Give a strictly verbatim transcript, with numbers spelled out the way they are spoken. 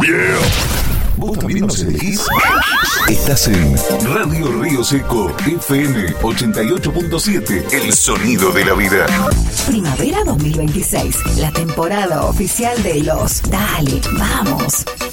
¿Vos también nos elegís? Estás en Radio Río Seco, F M ochenta y ocho punto siete, el sonido de la vida. Primavera dos mil veintiséis, la temporada oficial de los Dale, vamos.